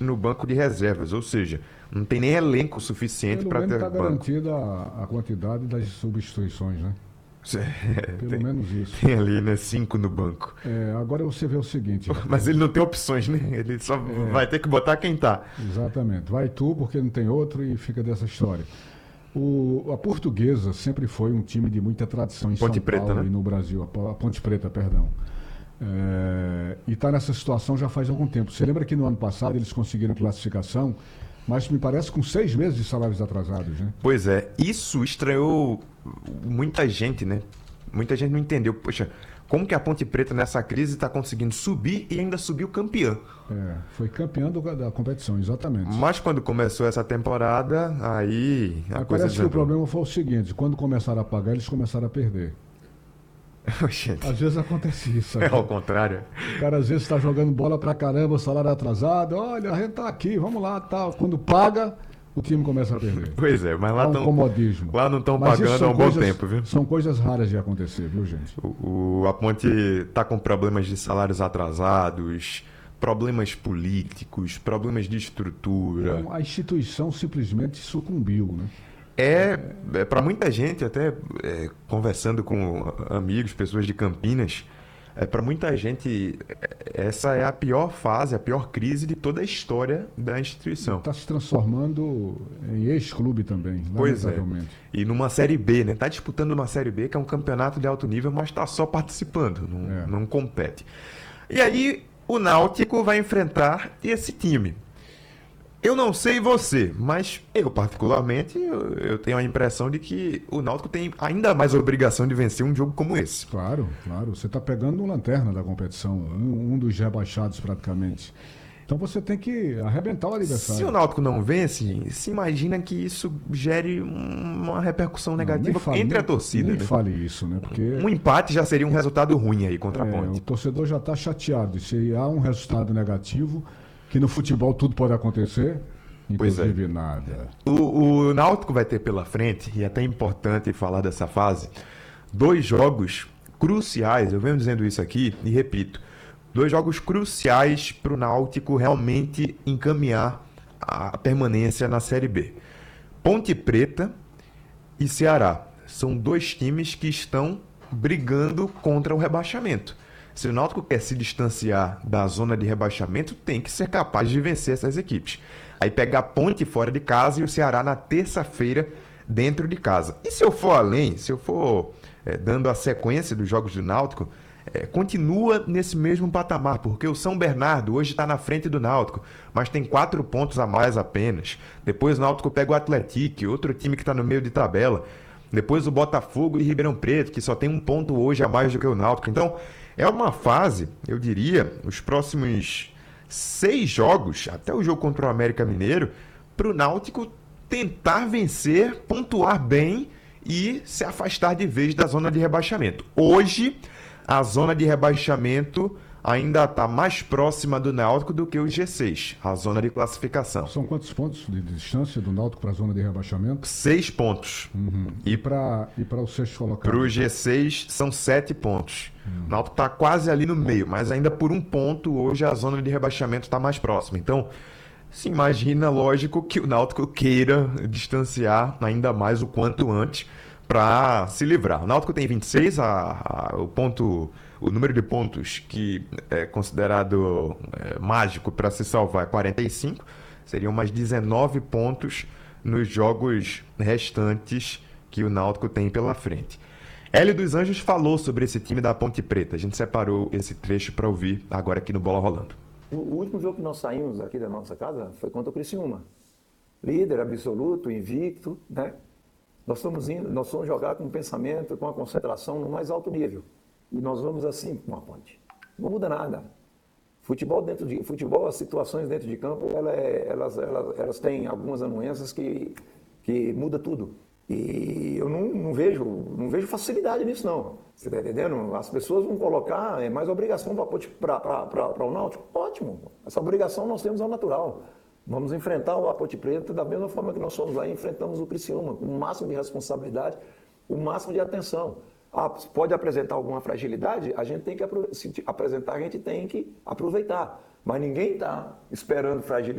no banco de reservas, ou seja, não tem nem elenco suficiente Pelo para menos ter está banco. garantida a quantidade das substituições, né? Pelo Tem, menos isso. tem ali, né, 5 no banco. Agora você vê o seguinte, Mas ele não tem opções, né? Ele só vai ter que botar quem tá. exatamente, vai tu porque não tem outro e fica dessa história. A Portuguesa sempre foi um time de muita tradição em Ponte São Preta, Paulo né? e no Brasil, a Ponte Preta, perdão. E está nessa situação já faz algum tempo. Você lembra que no ano passado eles conseguiram classificação, mas me parece com 6 meses de salários atrasados, né? Pois é, isso estranhou muita gente, né? Muita gente não entendeu. Poxa, como que a Ponte Preta nessa crise está conseguindo subir e ainda subiu campeã? Foi campeão da competição, exatamente. Mas quando começou essa temporada, aí a Mas coisa parece que o desandou. problema foi o seguinte: quando começaram a pagar, eles começaram a perder. Gente, Às vezes acontece isso. é ao contrário. O cara às vezes está jogando bola pra caramba, salário atrasado. Olha, a gente tá aqui, vamos lá, tal. Quando paga, o time começa a perder. Pois é, mas É um comodismo. lá não estão Mas isso pagando há são um bom coisas, tempo, viu? são coisas raras de acontecer, viu, gente? A Ponte está com problemas de salários atrasados, problemas políticos, problemas de estrutura. Então, a instituição simplesmente sucumbiu, né? Para muita gente, até conversando com amigos, pessoas de Campinas, para muita gente essa é a pior fase, a pior crise de toda a história da instituição. Está se transformando em ex-clube também, Pois é. lamentavelmente. E numa Série B, né? Tá disputando uma Série B, que é um campeonato de alto nível, mas está só participando, não compete. E aí o Náutico vai enfrentar esse time. Eu não sei você, mas eu particularmente eu tenho a impressão de que o Náutico tem ainda mais obrigação de vencer um jogo como esse. Claro, claro. Você está pegando um lanterna da competição, um dos rebaixados praticamente. Então você tem que arrebentar o Se o adversário. Náutico não vence, se imagina que isso gere uma repercussão Não, negativa entre a torcida. nem Né? fale isso, né? Porque Um empate já seria um resultado ruim aí contra a o Ponte. torcedor já está chateado. Se há um resultado negativo, que no futebol tudo pode acontecer, Pois é. inclusive nada. O Náutico vai ter pela frente, e é até importante falar dessa fase, 2 jogos cruciais, eu venho dizendo isso aqui e repito, 2 jogos cruciais para o Náutico realmente encaminhar a permanência na Série B. Ponte Preta e Ceará são 2 times que estão brigando contra o rebaixamento. Se o Náutico quer se distanciar da zona de rebaixamento, tem que ser capaz de vencer essas equipes. Aí pega a Ponte fora de casa e o Ceará na terça-feira dentro de casa. E se eu for além, se eu for dando a sequência dos jogos do Náutico, continua nesse mesmo patamar, porque o São Bernardo hoje está na frente do Náutico, mas tem 4 pontos a mais apenas. Depois o Náutico pega o Atlético, outro time que está no meio de tabela. Depois o Botafogo e Ribeirão Preto, que só tem 1 ponto hoje a mais do que o Náutico. Então, é uma fase, eu diria, os próximos 6 jogos, até o jogo contra o América Mineiro, para o Náutico tentar vencer, pontuar bem e se afastar de vez da zona de rebaixamento. Hoje, a zona de rebaixamento ainda está mais próxima do Náutico do que o G6, a zona de classificação. São quantos pontos de distância do Náutico para a zona de rebaixamento? 6 pontos. E para o sexto colocado? Para o G6 são 7 pontos. O Náutico está quase ali no meio, mas ainda por 1 ponto hoje a zona de rebaixamento está mais próxima. Então, se imagina, lógico, que o Náutico queira distanciar ainda mais o quanto antes para se livrar. O Náutico tem 26, o número de pontos que é considerado mágico para se salvar é 45. Seriam mais 19 pontos nos jogos restantes que o Náutico tem pela frente. Hélio dos Anjos falou sobre esse time da Ponte Preta. A gente separou esse trecho para ouvir agora aqui no Bola Rolando. O último jogo que nós saímos aqui da nossa casa foi contra o Criciúma. Líder absoluto, invicto, né? Nós vamos jogar com pensamento, com a concentração no mais alto nível. E nós vamos assim com a Ponte. Não muda nada. Futebol, as situações dentro de campo, elas têm algumas anuências que muda tudo. E eu não vejo facilidade nisso, não. Você está entendendo? As pessoas vão colocar mais obrigação para o Náutico. Ótimo. Essa obrigação nós temos ao natural. Vamos enfrentar a Ponte Preta da mesma forma que nós fomos lá e enfrentamos o Criciúma, com o máximo de responsabilidade, o máximo de atenção. Pode apresentar alguma fragilidade, a gente tem que apresentar, a gente tem que aproveitar. Mas ninguém está esperando fragilidade.